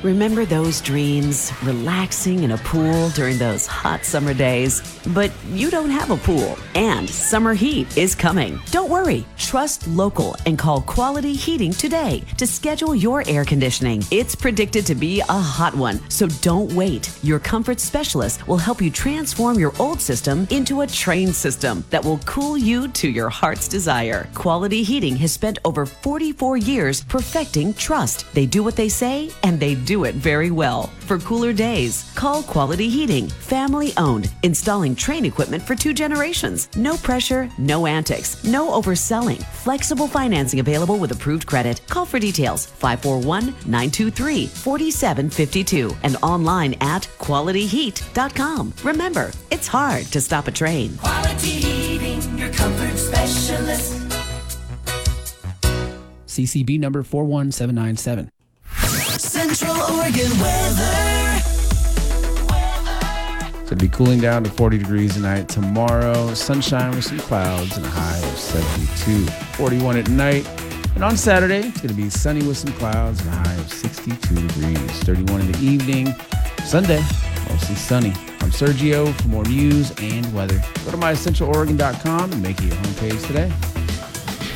Remember those dreams? Relaxing in a pool during those hot summer days? But you don't have a pool, and summer heat is coming. Don't worry. Trust local and call Quality Heating today to schedule your air conditioning. It's predicted to be a hot one, so don't wait. Your comfort specialist will help you transform your old system into a trained system that will cool you to your heart's desire. Quality Heating has spent over 44 years perfecting trust. They do what they say, and they do it very well. For cooler days, call Quality Heating, family owned, installing Trane equipment for 2 generations. No pressure, no antics, no overselling. Flexible financing available with approved credit. Call for details, 541-923-4752 and online at qualityheat.com. Remember, it's hard to stop a Trane. Quality Heating, your comfort specialist. CCB number 41797. Central Oregon weather. It's going to be cooling down to 40 degrees tonight. Tomorrow, sunshine with some clouds and a high of 72. 41 at night. And on Saturday, it's going to be sunny with some clouds and a high of 62 degrees. 31 in the evening. Sunday, mostly sunny. I'm Sergio. For more news and weather, go to mycentraloregon.com and make it your homepage today.